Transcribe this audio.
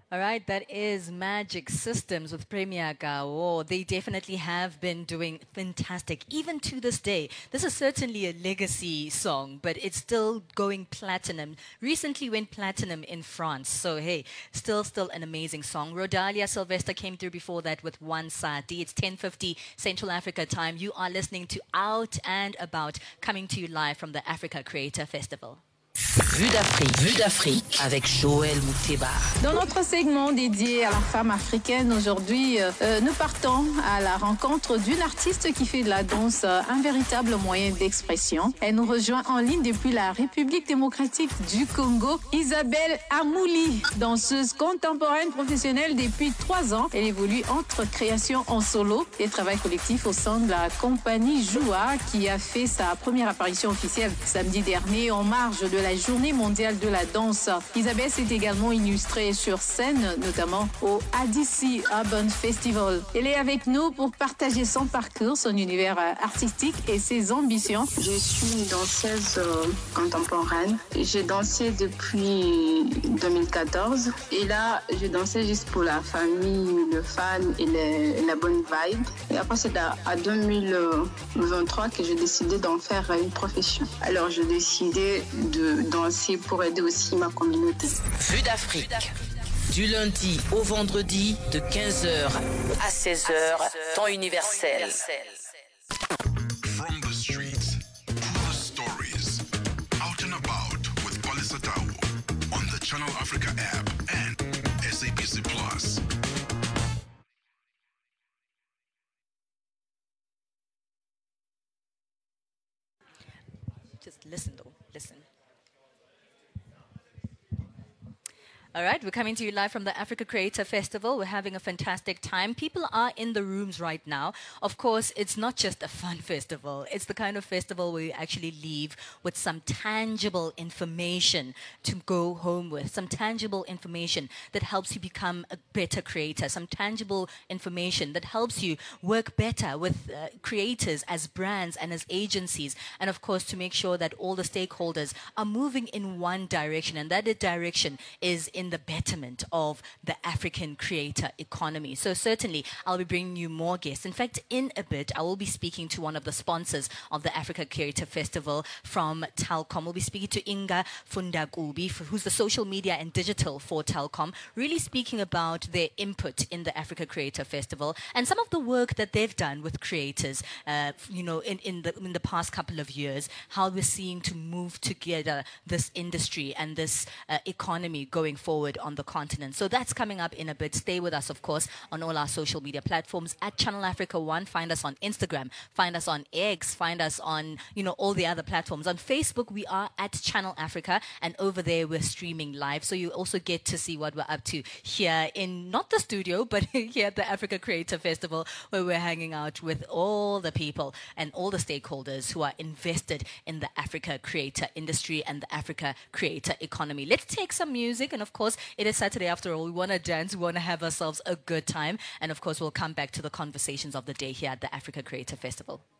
All right, that is Magic Systems with Premier Gao. They definitely have been doing fantastic, even to this day. This is certainly a legacy song, but it's still going platinum. Recently went platinum in France, so hey, still an amazing song. Rodalia Sylvester came through before that with One Sati. It's 10:50 Central Africa time. You are listening to Out and About, coming to you live from the Africa Creator Festival. Vue d'Afrique avec Joël Mouteba. Dans notre segment dédié à la femme africaine, aujourd'hui, nous partons à la rencontre d'une artiste qui fait de la danse un véritable moyen d'expression. Elle nous rejoint en ligne depuis la République démocratique du Congo, Isabelle Amouli, danseuse contemporaine professionnelle depuis 3 ans. Elle évolue entre création en solo et travail collectif au sein de la compagnie Joua, qui a fait sa première apparition officielle samedi dernier en marge de la Journée mondiale de la danse. Isabelle s'est également illustrée sur scène, notamment au ADC Urban Festival. Elle est avec nous pour partager son parcours, son univers artistique et ses ambitions. Je suis une danseuse contemporaine. J'ai dansé depuis 2014 et là, je dansais juste pour la famille, le fan et la bonne vibe. Et après, c'est à 2023 que j'ai décidé d'en faire une profession. Alors, j'ai décidé de danser pour aider aussi ma communauté. Vue d'Afrique. Du lundi au vendredi de 15h à 16h, temps universel. From the streets to the stories. Out and About with Paulus Atao on the Channel Africa app and SABC Plus. Just listen though, listen. All right, we're coming to you live from the Africa Creator Festival. We're having a fantastic time. People are in the rooms right now. Of course, it's not just a fun festival. It's the kind of festival where you actually leave with some tangible information to go home with, some tangible information that helps you become a better creator, some tangible information that helps you work better with creators as brands and as agencies, and of course, to make sure that all the stakeholders are moving in one direction, and that direction is in the betterment of the African creator economy. So certainly, I'll be bringing you more guests. In fact, in a bit, I will be speaking to one of the sponsors of the Africa Creator Festival from Telkom. We'll be speaking to Inga Fundakubi, who's the social media and digital for Telkom, really speaking about their input in the Africa Creator Festival and some of the work that they've done with creators, in the past couple of years, how we're seeing to move together this industry and this economy going forward on the continent. So that's coming up in a bit. Stay with us, of course, on all our social media platforms at Channel Africa One. Find us on Instagram, find us on X, find us on, all the other platforms. On Facebook, we are at Channel Africa, and over there we're streaming live. So you also get to see what we're up to here in, not the studio, but here at the Africa Creator Festival, where we're hanging out with all the people and all the stakeholders who are invested in the Africa creator industry and the Africa creator economy. Let's take some music, and of course, it is Saturday after all. We want to dance. We want to have ourselves a good time. And of course, we'll come back to the conversations of the day here at the Africa Creator Festival.